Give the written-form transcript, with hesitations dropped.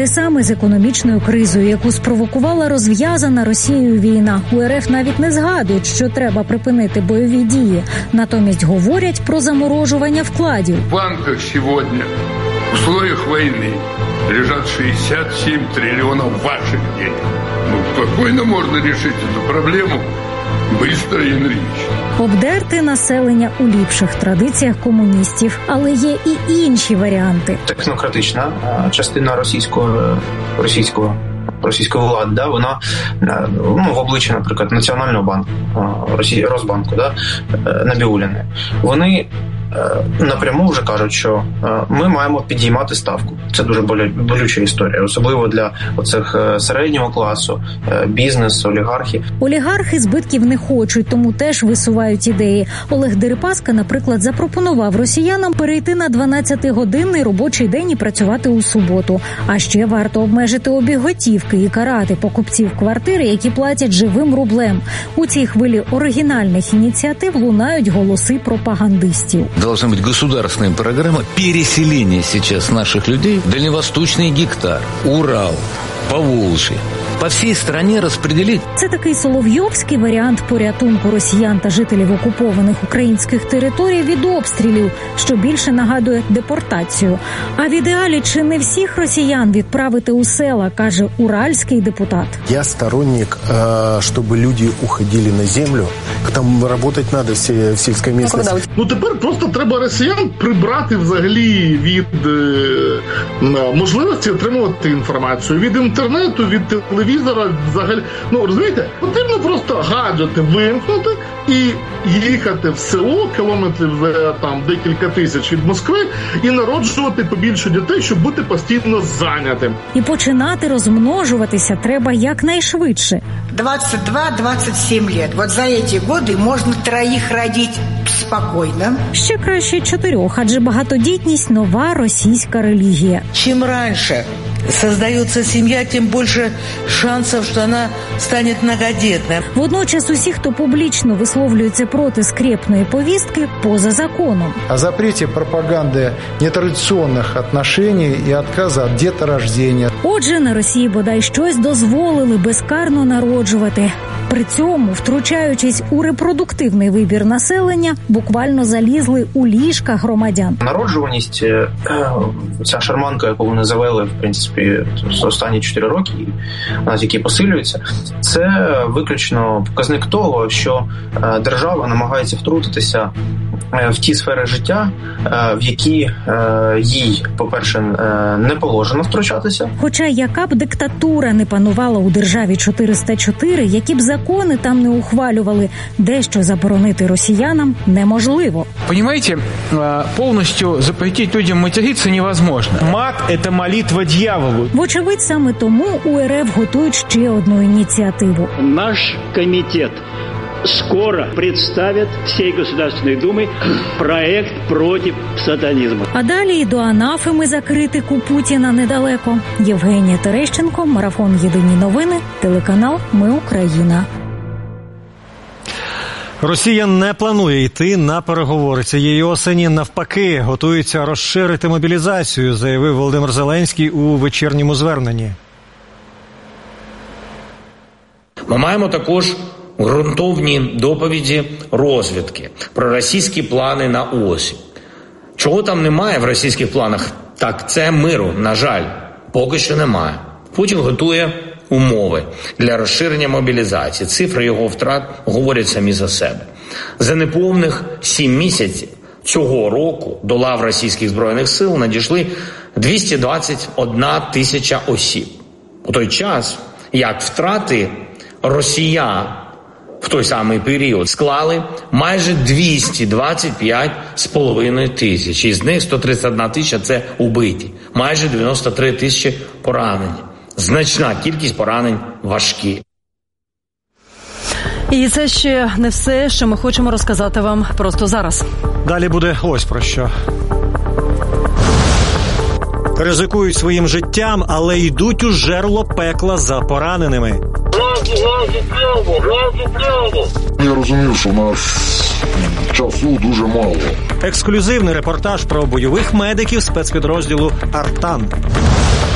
Те саме з економічною кризою, яку спровокувала розв'язана Росією війна. У РФ навіть не згадують, що треба припинити бойові дії. Натомість говорять про заморожування вкладів. В банках сьогодні в условиях війни лежать 67 триллионов ваших денег. Спокійно можна вирішити цю проблему швидко і енергічно. Обдерти населення у ліпших традиціях комуністів, але є і інші варіанти. Технократична частина російської влади, да, вона в обличчі, наприклад, Національного банку, Росбанку, да, Набіулліни, вони напряму вже кажуть, що ми маємо підіймати ставку. Це дуже болюча історія, особливо для оцих середнього класу, бізнесу, олігархів. Олігархи збитків не хочуть, тому теж висувають ідеї. Олег Дерипаска, наприклад, запропонував росіянам перейти на 12-годинний робочий день і працювати у суботу. А ще варто обмежити обіг готівки і карати покупців квартири, які платять живим рублем. У цій хвилі оригінальних ініціатив лунають голоси пропагандистів. Должна быть государственная программа переселения сейчас наших людей в Дальневосточный гектар, Урал, Поволжье. По всій країні розподілити. Це такий соловйовський варіант порятунку росіян та жителів окупованих українських територій від обстрілів, що більше нагадує депортацію. А в ідеалі чи не всіх росіян відправити у села, каже уральський депутат. Я сторонник, щоб люди уходили на землю. Там працювати треба в сільській місцевості. Тепер просто треба росіян прибрати взагалі від можливості отримувати інформацію, від інтернету, від телевізора, взагалі. Розумієте, потрібно просто гаджети вимкнути і їхати в село, кілометрів там декілька тисяч від Москви, і народжувати побільше дітей, щоб бути постійно зайнятим. І починати розмножуватися треба якнайшвидше. 22-27 лет. Вот за эти годы можно 3 родить спокойно. Ще краще 4, адже багатодітність – нова російська релігія. Чим раніше создается семья, тем больше шансов, что она станет многодетной. Водночас усі, хто публічно висловлюється проти скрєпної повістки, поза законом. О запреті пропаганди нетрадиційних відносин і відказу від діторождення. Отже, на Росії бодай щось дозволили безкарно народжувати. При цьому, втручаючись у репродуктивний вибір населення, буквально залізли у ліжка громадян. Народжуваність, ця шарманка, яку вони завели, в принципі, за останні 4 роки, вона тільки посилюється, це виключно показник того, що держава намагається втрутитися в ті сфери життя, в які їй, по-перше, не положено втручатися. Хоча яка б диктатура не панувала у державі 404, які б закони там не ухвалювали, дещо заборонити росіянам неможливо. Понимаете, повністю запретити людям материтися невозможно. Мат – це молитва дьяволу. Вочевидь, саме тому у РФ готують ще одну ініціативу. Наш комітет скоро представят всей Государственной Думы проект против сатанизма. А далі і до анафеми за критику Путіна недалеко. Євгенія Терещенко, Марафон Єдині новини, телеканал Ми Україна. Росія не планує йти на переговори цієї осені. Навпаки, готується розширити мобілізацію, заявив Володимир Зеленський у вечірньому зверненні. Ми маємо також ґрунтовні доповіді розвідки про російські плани на осінь. Чого там немає в російських планах? Так, це миру, на жаль, поки що немає. Путін готує умови для розширення мобілізації. Цифри його втрат говорять самі за себе. За неповних 7 місяців цього року до лав російських Збройних сил надійшли 221 тисяча осіб. У той час, як втрати росіян в той самий період склали майже 225,5 тисяч. Із них 131 тисяча – це убиті. Майже 93 тисячі поранені. Значна кількість поранень важкі. І це ще не все, що ми хочемо розказати вам просто зараз. Далі буде ось про що. Ризикують своїм життям, але йдуть у жерло пекла за пораненими. Я розумію, що наш часу дуже мало. Ексклюзивний репортаж про бойових медиків спецпідрозділу «Артан».